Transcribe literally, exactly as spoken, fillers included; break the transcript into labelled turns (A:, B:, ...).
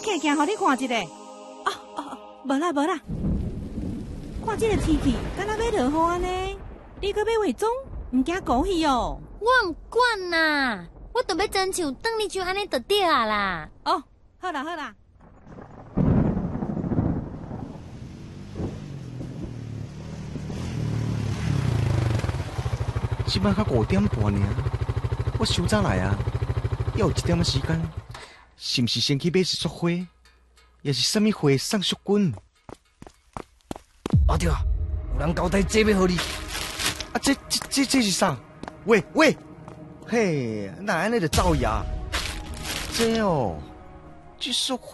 A: 客行，互你看一下。哦哦哦，无啦无啦，看这个天气，敢若要落雨安尼，你搁要化妆，唔惊孤去哦？
B: 我唔管啦，我都要亲像当你像安尼就对啊啦。
A: 哦，好啦好啦。
C: 即摆才五点半尔，我伤早来啊，还有一点仔时间，是毋是先去买一束花，也是啥物花送淑君？
D: 阿弟啊，有人交代这要互你。
C: 啊，这这这这是啥？喂喂，嘿，哪安尼就走呀？这哦，这束